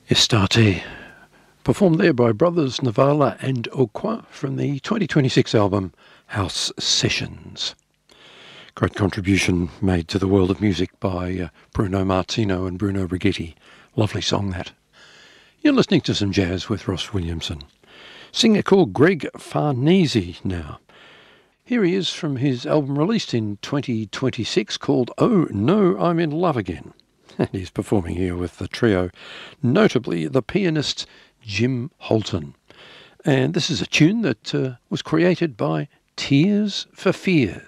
Estate, performed there by brothers Navala and Okwa from the 2026 album House Sessions. Great contribution made to the world of music by Bruno Martino and Bruno Righetti. Lovely song that. You're listening to some jazz with Ross Williamson. Singer called Greg Farnese now. Here he is from his album released in 2026 called Oh No, I'm in Love Again. And he's performing here with the trio, notably the pianist Jim Holton. And this is a tune that was created by Tears for Fears.